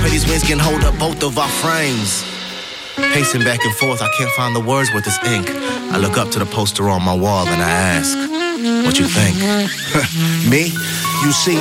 pray these winds can hold up both of our frames. Pacing back and forth, I can't find the words with this ink. I look up to the poster on my wall and I ask, what you think? Me? You see,